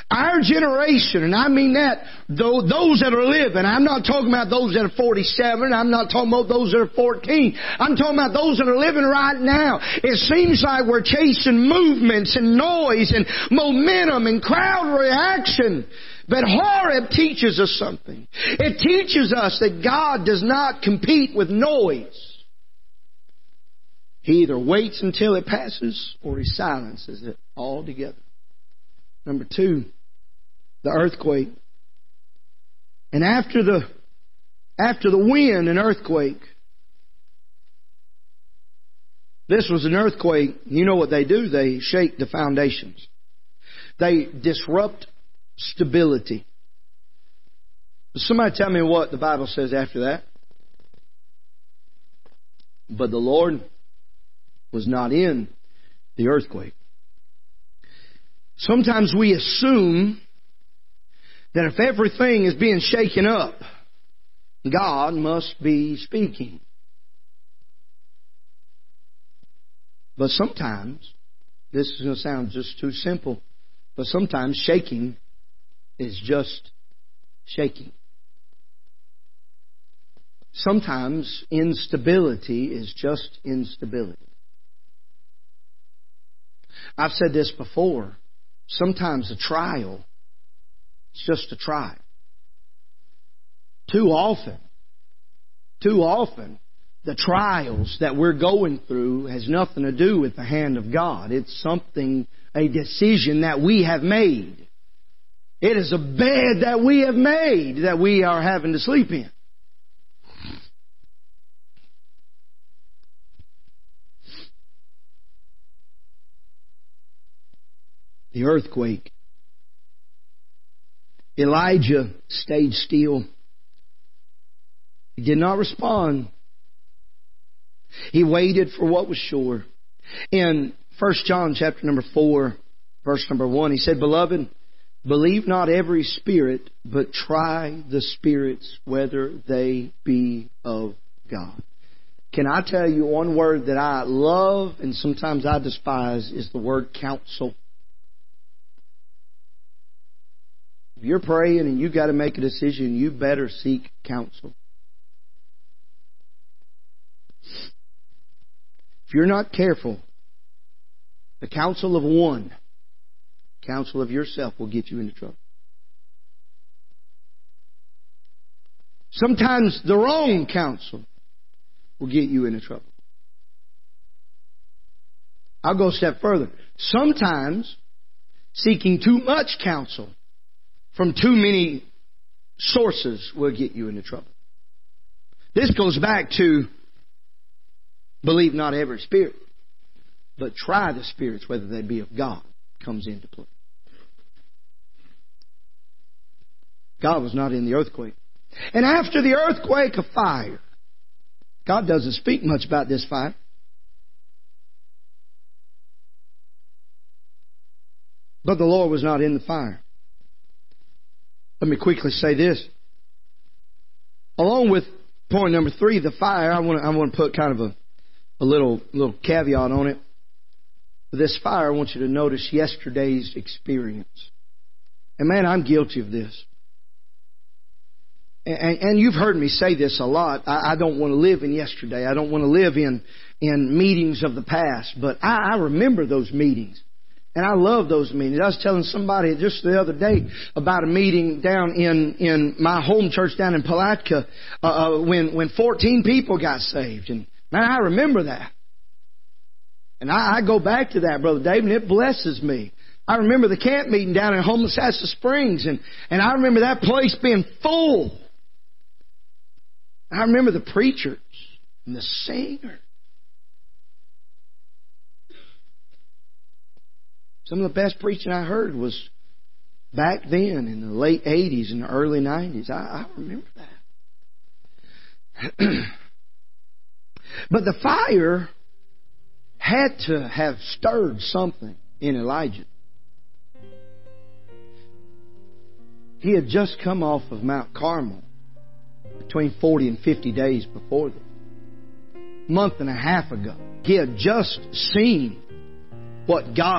Our generation, and I mean that, those that are living, I'm not talking about those that are 47, I'm not talking about those that are 14, I'm talking about those that are living right now. It seems like we're chasing movements and noise and momentum and crowd reaction. But Horeb teaches us something. It teaches us that God does not compete with noise. He either waits until it passes or He silences it altogether. Number 2, the earthquake. And after the wind, an earthquake. This was an earthquake. You know what they do? They shake the foundations. They disrupt stability. Somebody tell me what the Bible says after that. But the Lord was not in the earthquake. Sometimes we assume that if everything is being shaken up, God must be speaking. But sometimes, this is going to sound just too simple, but sometimes shaking is just shaking. Sometimes instability is just instability. I've said this before. Sometimes a trial is just a trial. Too often, the trials that we're going through has nothing to do with the hand of God. It's a decision that we have made. It is a bed that we have made that we are having to sleep in. The earthquake. Elijah stayed still. He did not respond. He waited for what was sure. In 1 John chapter number 4, verse number 1, he said, Beloved, believe not every spirit, but try the spirits whether they be of God. Can I tell you one word that I love and sometimes I despise is the word counsel. If you're praying and you've got to make a decision, you better seek counsel. If you're not careful, the counsel of one, counsel of yourself will get you into trouble. Sometimes the wrong counsel will get you into trouble. I'll go a step further. Sometimes seeking too much counsel from too many sources will get you into trouble. This goes back to believe not every spirit, but try the spirits whether they be of God comes into play. God was not in the earthquake. And after the earthquake, a fire. God doesn't speak much about this fire. But the Lord was not in the fire. Let me quickly say this. Along with point number 3, the fire, I want to put kind of a little caveat on it. For this fire, I want you to notice yesterday's experience. And man, I'm guilty of this. And you've heard me say this a lot. I don't want to live in yesterday. I don't want to live in meetings of the past. But I remember those meetings. And I love those meetings. I was telling somebody just the other day about a meeting down in my home church down in Palatka when 14 people got saved. And man, I remember that. And I go back to that, Brother David, and it blesses me. I remember the camp meeting down in Homosassa Springs, and I remember that place being full. I remember the preachers and the singers. Some of the best preaching I heard was back then in the late 80s and the early 90s. I remember that. But the fire had to have stirred something in Elijah. He had just come off of Mount Carmel between 40 and 50 days before this. A month and a half ago. He had just seen what God